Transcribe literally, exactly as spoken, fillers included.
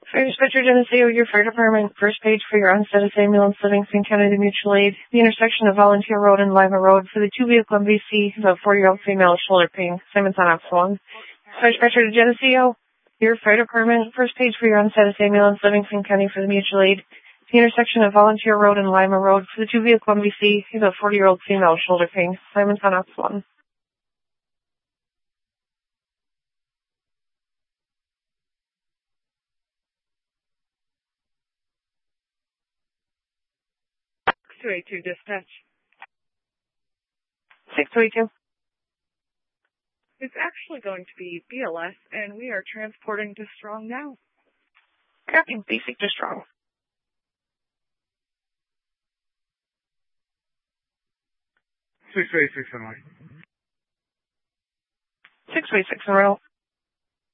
Fire Dispatcher Geneseo, your fire department, first page for your unstatus ambulance, Livingston County Mutual Aid, the intersection of Volunteer Road and Lima Road for the two-vehicle M V C, the four-year-old female shoulder pain, Simon's on Ops one. Fire Dispatcher Geneseo, your fire department, first page for your unstatus ambulance, Livingston County for the Mutual Aid, the intersection of Volunteer Road and Lima Road for the two-vehicle M V C, the forty-year-old female shoulder pain, Simon's on Ops one. six two eight two dispatch. six two eight two. It's actually going to be B L S, and we are transporting to Strong now. Copy. Basic to Strong. six two eight six in a row. six two eight six in a row.